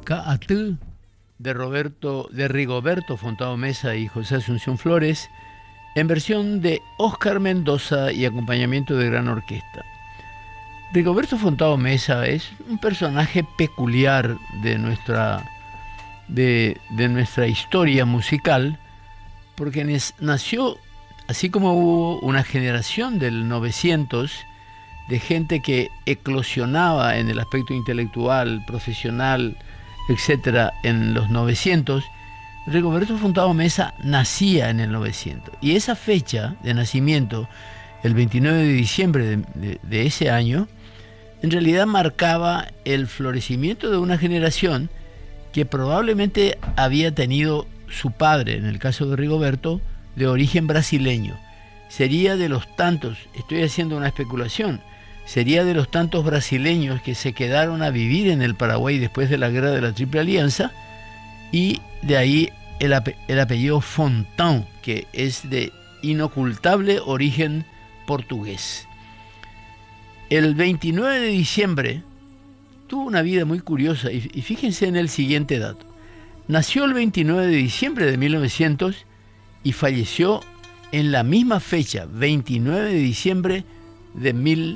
Tapecaatl de Rigoberto Fontao Mesa y José Asunción Flores, en versión de Óscar Mendoza y acompañamiento de gran orquesta. Rigoberto Fontao Mesa es un personaje peculiar de nuestra historia musical, porque nació, así como hubo una generación del 900 de gente que eclosionaba en el aspecto intelectual, profesional, etcétera, en los 900, Rigoberto Fontao Mesa nacía en el 900. Y esa fecha de nacimiento, el 29 de diciembre de ese año, en realidad marcaba el florecimiento de una generación que probablemente había tenido su padre, en el caso de Rigoberto, de origen brasileño. Sería de los tantos, estoy haciendo una especulación, sería de los tantos brasileños que se quedaron a vivir en el Paraguay después de la Guerra de la Triple Alianza, y de ahí el apellido Fontão, que es de inocultable origen portugués. El 29 de diciembre tuvo una vida muy curiosa, y fíjense en el siguiente dato. Nació el 29 de diciembre de 1900 y falleció en la misma fecha, 29 de diciembre de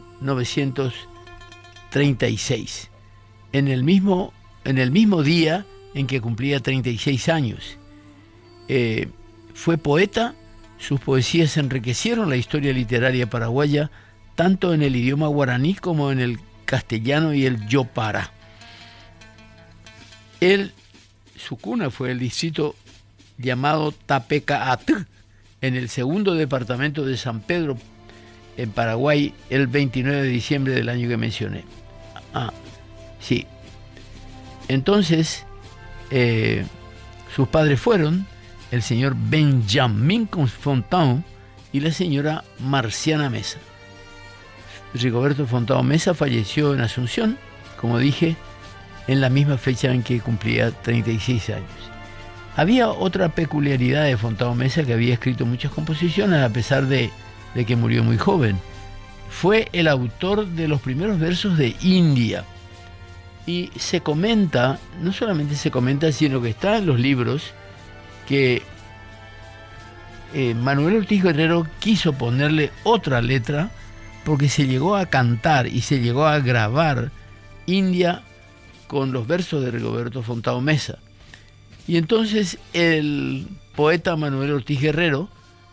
1936, en el mismo día en que cumplía 36 años. Fue poeta, sus poesías enriquecieron la historia literaria paraguaya, tanto en el idioma guaraní como en el castellano y el yopara. Su cuna fue el distrito llamado Tapecaatl, en el segundo departamento de San Pedro, en Paraguay, el 29 de diciembre del año que mencioné. Sí. Entonces, sus padres fueron el señor Benjamín Fontão y la señora Marciana Mesa. Rigoberto Fontao Mesa falleció en Asunción, como dije, en la misma fecha en que cumplía 36 años. Había otra peculiaridad de Fontao Mesa, que había escrito muchas composiciones a pesar de que murió muy joven. Fue el autor de los primeros versos de India. Y se comenta, no solamente se comenta, sino que está en los libros, que Manuel Ortiz Guerrero quiso ponerle otra letra porque se llegó a cantar y se llegó a grabar India con los versos de Rigoberto Fontao Mesa. Y entonces el poeta Manuel Ortiz Guerrero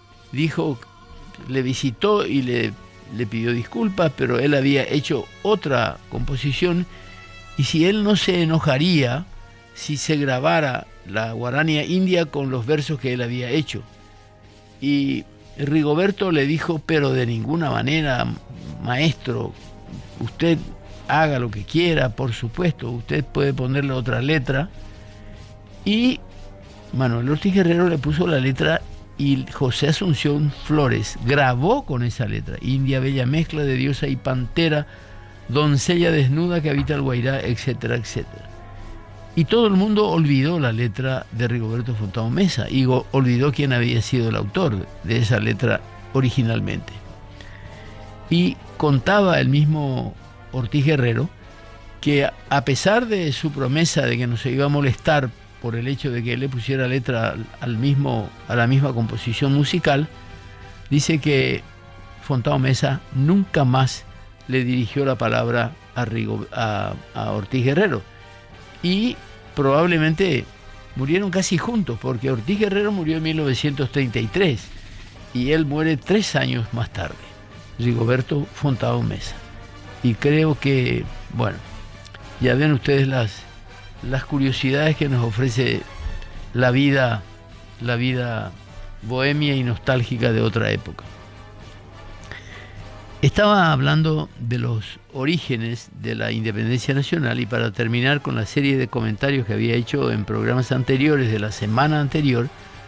le visitó y le pidió disculpas, pero él había hecho otra composición, y si él no se enojaría si se grabara la Guarania India con los versos que él había hecho. Y Rigoberto le dijo, pero de ninguna manera, maestro, usted haga lo que quiera, por supuesto, usted puede ponerle otra letra. Y Manuel Ortiz Guerrero le puso la letra, y José Asunción Flores grabó con esa letra: India, bella mezcla de diosa y pantera, doncella desnuda que habita el Guairá, etcétera, etcétera. Y todo el mundo olvidó la letra de Rigoberto Fontao Mesa y olvidó quién había sido el autor de esa letra originalmente. Y contaba el mismo Ortiz Guerrero que, a pesar de su promesa de que no se iba a molestar por el hecho de que él le pusiera letra a la misma composición musical, dice que Fontao Mesa nunca más le dirigió la palabra a Ortiz Guerrero. Y probablemente murieron casi juntos, porque Ortiz Guerrero murió en 1933 y él muere 3 años más tarde, Rigoberto Fontao Mesa. Y creo que, bueno, ya ven ustedes las curiosidades que nos ofrece la vida bohemia y nostálgica de otra época. Estaba hablando de los orígenes de la independencia nacional, y para terminar con la serie de comentarios que había hecho en programas anteriores de la semana anterior,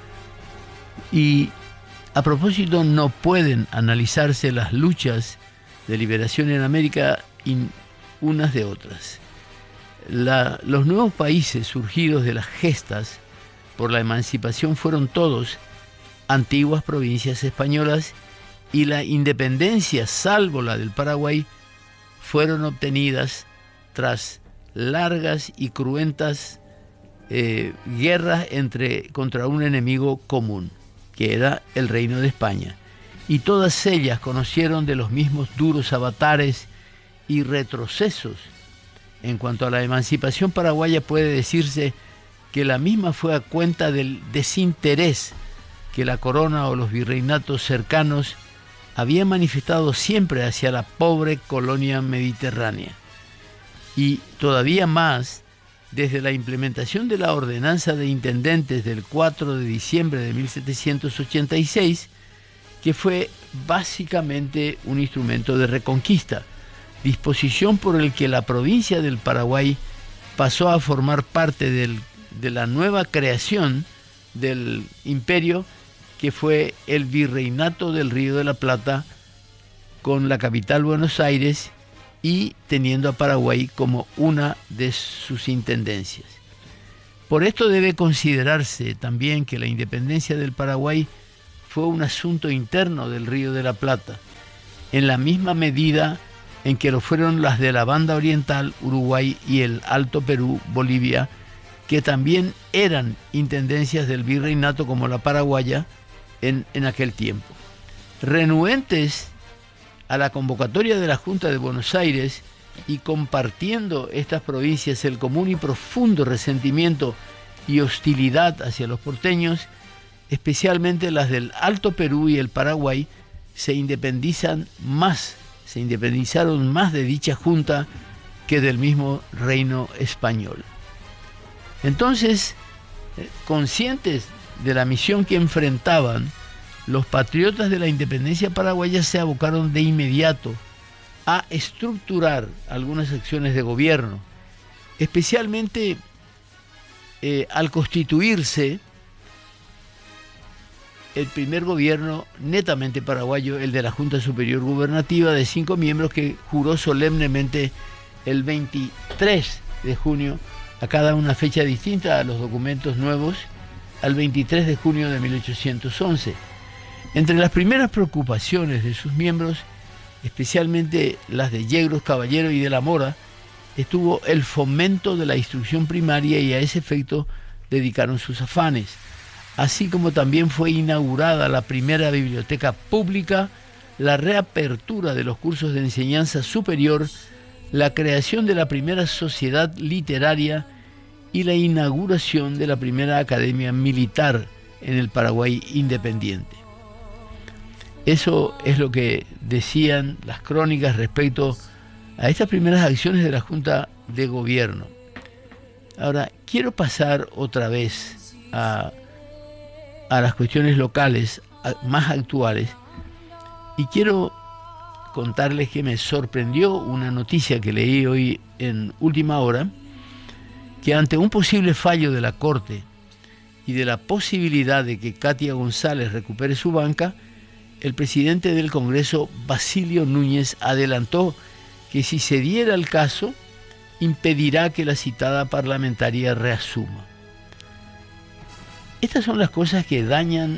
y a propósito, no pueden analizarse las luchas de liberación en América unas de otras. Los nuevos países surgidos de las gestas por la emancipación fueron todos antiguas provincias españolas, y la independencia, salvo la del Paraguay, fueron obtenidas tras largas y cruentas guerras contra un enemigo común, que era el Reino de España. Y todas ellas conocieron de los mismos duros avatares y retrocesos. En cuanto a la emancipación paraguaya, puede decirse que la misma fue a cuenta del desinterés que la corona o los virreinatos cercanos habían manifestado siempre hacia la pobre colonia mediterránea. Y todavía más, desde la implementación de la ordenanza de intendentes del 4 de diciembre de 1786, que fue básicamente un instrumento de reconquista, disposición por el que la provincia del Paraguay pasó a formar parte de la nueva creación del imperio, que fue el Virreinato del Río de la Plata, con la capital Buenos Aires y teniendo a Paraguay como una de sus intendencias. Por esto debe considerarse también que la independencia del Paraguay fue un asunto interno del Río de la Plata, en la misma medida en que lo fueron las de la Banda Oriental, Uruguay, y el Alto Perú, Bolivia, que también eran intendencias del virreinato como la paraguaya en aquel tiempo. Renuentes a la convocatoria de la Junta de Buenos Aires y compartiendo estas provincias el común y profundo resentimiento y hostilidad hacia los porteños, especialmente las del Alto Perú y el Paraguay, se independizaron más de dicha junta que del mismo reino español. Entonces, conscientes de la misión que enfrentaban, los patriotas de la independencia paraguaya se abocaron de inmediato a estructurar algunas acciones de gobierno, especialmente al constituirse el primer gobierno netamente paraguayo, el de la Junta Superior Gubernativa de 5 miembros, que juró solemnemente el 23 de junio, a cada una fecha distinta a los documentos nuevos, al 23 de junio de 1811. Entre las primeras preocupaciones de sus miembros, especialmente las de Yegros, Caballero y de la Mora, estuvo el fomento de la instrucción primaria, y a ese efecto dedicaron sus afanes, así como también fue inaugurada la primera biblioteca pública, la reapertura de los cursos de enseñanza superior, la creación de la primera sociedad literaria y la inauguración de la primera academia militar en el Paraguay independiente. Eso es lo que decían las crónicas respecto a estas primeras acciones de la Junta de Gobierno. Ahora, quiero pasar otra vez a las cuestiones locales más actuales, y quiero contarles que me sorprendió una noticia que leí hoy en última hora, que ante un posible fallo de la Corte y de la posibilidad de que Katia González recupere su banca, el presidente del Congreso, Basilio Núñez, adelantó que si se diera el caso, impedirá que la citada parlamentaria reasuma. Estas son las cosas que dañan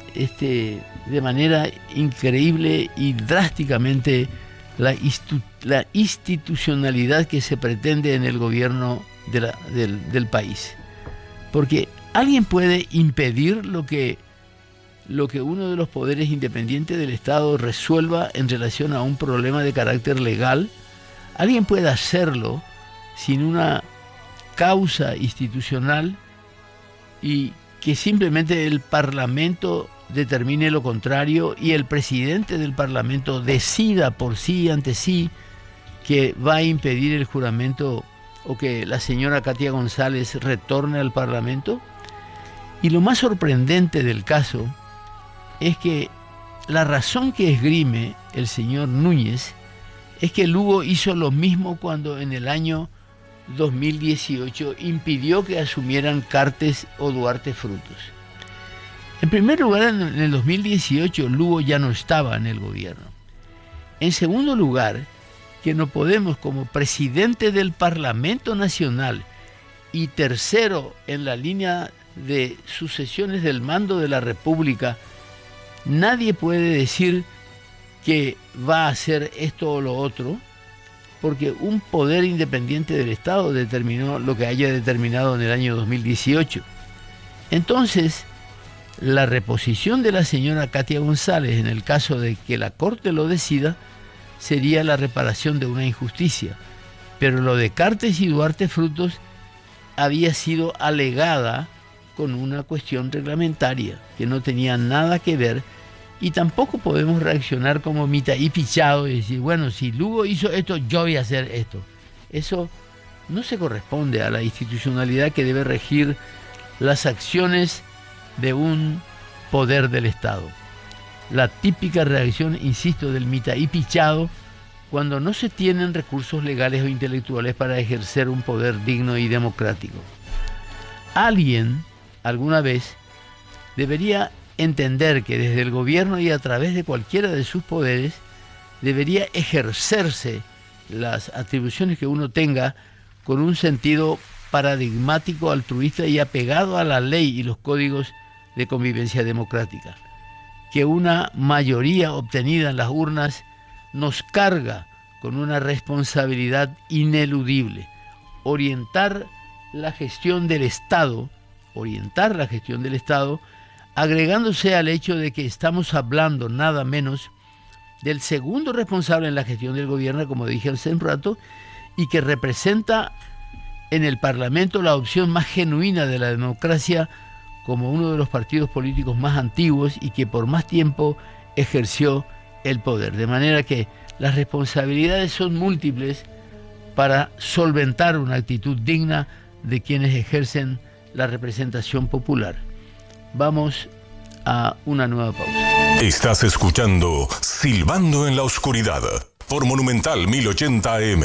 de manera increíble y drásticamente la institucionalidad que se pretende en el gobierno del país. Porque alguien puede impedir lo que uno de los poderes independientes del Estado resuelva en relación a un problema de carácter legal. Alguien puede hacerlo sin una causa institucional y que simplemente el Parlamento determine lo contrario y el presidente del Parlamento decida por sí, ante sí, que va a impedir el juramento o que la señora Katia González retorne al Parlamento. Y lo más sorprendente del caso es que la razón que esgrime el señor Núñez es que Lugo hizo lo mismo cuando en el año 2018 impidió que asumieran Cartes o Duarte Frutos. En primer lugar, en el 2018 Lugo ya no estaba en el gobierno. En segundo lugar, que no podemos, como presidente del Parlamento Nacional y tercero en la línea de sucesiones del mando de la República, nadie puede decir que va a hacer esto o lo otro, porque un poder independiente del Estado determinó lo que haya determinado en el año 2018. Entonces, la reposición de la señora Katia González, en el caso de que la Corte lo decida, sería la reparación de una injusticia. Pero lo de Cartes y Duarte Frutos había sido alegada con una cuestión reglamentaria que no tenía nada que ver, y tampoco podemos reaccionar como Mitaí Pichado y decir, bueno, si Lugo hizo esto, yo voy a hacer esto. Eso no se corresponde a la institucionalidad que debe regir las acciones de un poder del Estado. La típica reacción, insisto, del Mitaí Pichado, cuando no se tienen recursos legales o intelectuales para ejercer un poder digno y democrático. Alguien, alguna vez, debería entender que desde el gobierno y a través de cualquiera de sus poderes debería ejercerse las atribuciones que uno tenga con un sentido paradigmático, altruista y apegado a la ley y los códigos de convivencia democrática. Que una mayoría obtenida en las urnas nos carga con una responsabilidad ineludible: orientar la gestión del Estado, agregándose al hecho de que estamos hablando nada menos del segundo responsable en la gestión del gobierno, como dije hace un rato, y que representa en el Parlamento la opción más genuina de la democracia, como uno de los partidos políticos más antiguos y que por más tiempo ejerció el poder. De manera que las responsabilidades son múltiples para solventar una actitud digna de quienes ejercen la representación popular. Vamos a una nueva pausa. Estás escuchando Silbando en la Oscuridad por Monumental 1080 AM.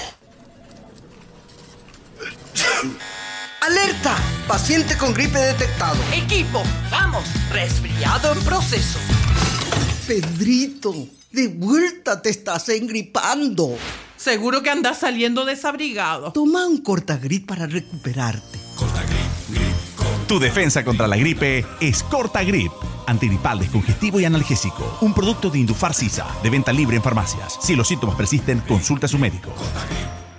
¡Alerta! Paciente con gripe detectado. Equipo, vamos, resfriado en proceso. Pedrito, de vuelta te estás engripando. Seguro que andas saliendo desabrigado. Toma un Cortagrip para recuperarte. Tu defensa contra la gripe es Cortagrip. Antigripal, descongestivo y analgésico. Un producto de Indufar Sisa, de venta libre en farmacias. Si los síntomas persisten, consulta a su médico.